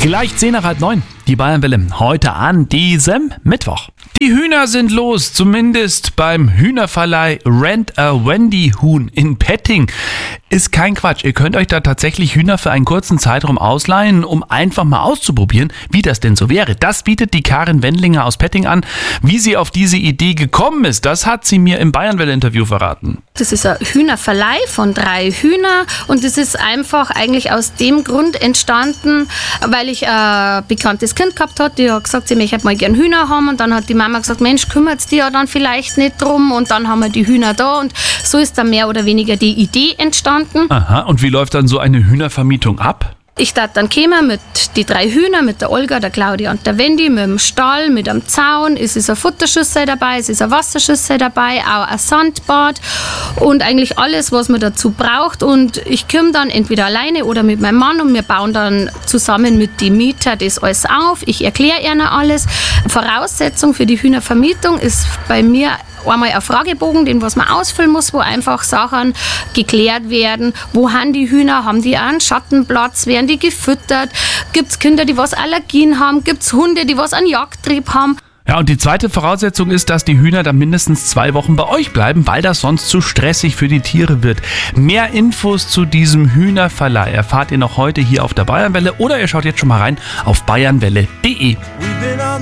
Gleich 10 nach halb 9. Die Bayernwelle heute an diesem Mittwoch. Die Hühner sind los, zumindest beim Hühnerverleih Rent a Wendy Huhn in Petting. Ist kein Quatsch, ihr könnt euch da tatsächlich Hühner für einen kurzen Zeitraum ausleihen, um einfach mal auszuprobieren, wie das denn so wäre. Das bietet die Karin Wendlinger aus Petting an. Wie sie auf diese Idee gekommen ist, das hat sie mir im Bayernwelle-Interview verraten. Das ist ein Hühnerverleih von 3 Hühner und das ist einfach eigentlich aus dem Grund entstanden, weil ich ein bekanntes Kind gehabt habe, die hat gesagt, sie möchte mal gern Hühner haben und dann hat die Mama gesagt, Mensch, kümmert dich ja dann vielleicht nicht drum und dann haben wir die Hühner da und so ist dann mehr oder weniger die Idee entstanden. Aha, und wie läuft dann so eine Hühnervermietung ab? Ich darf dann kommen mit die 3 Hühner, mit der Olga, der Claudia und der Wendy, mit dem Stall, mit einem Zaun. Es ist eine Futterschüssel dabei, es ist eine Wasserschüssel dabei, auch ein Sandbad und eigentlich alles, was man dazu braucht. Und ich komme dann entweder alleine oder mit meinem Mann und wir bauen dann zusammen mit den Mietern das alles auf. Ich erkläre ihnen alles. Voraussetzung für die Hühnervermietung ist bei mir einmal ein Fragebogen, den was man ausfüllen muss, wo einfach Sachen geklärt werden. Wo haben die Hühner? Haben die einen Schattenplatz? Werden die gefüttert? Gibt es Kinder, die was Allergien haben? Gibt es Hunde, die was einen Jagdtrieb haben? Ja, und die zweite Voraussetzung ist, dass die Hühner dann mindestens 2 Wochen bei euch bleiben, weil das sonst zu stressig für die Tiere wird. Mehr Infos zu diesem Hühnerverleih erfahrt ihr noch heute hier auf der Bayernwelle oder ihr schaut jetzt schon mal rein auf bayernwelle.de.